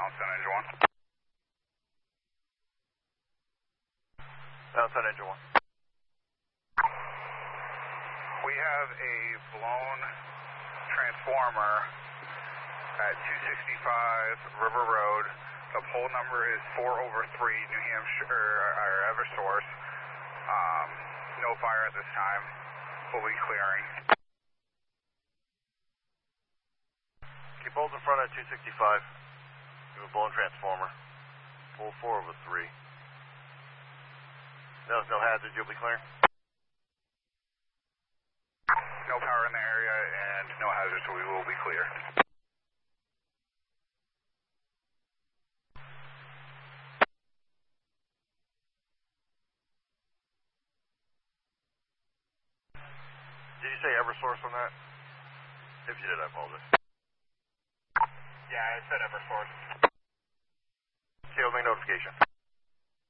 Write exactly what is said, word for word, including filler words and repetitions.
Mountain Engine one. Mountain Engine one. We have a blown transformer at two sixty-five River Road. The pole number is four over three, New Hampshire, or Eversource. Um, no fire at this time. Fully clearing. Keep poles in front at two sixty-five. We have a blown transformer. Pole four over three. No, no hazard. You'll be clearing. No power in the area and no hazard, so we will be clear. Did you say Eversource on that? If you did, I apologize. Yeah, I said Eversource. Okay, we'll make notification.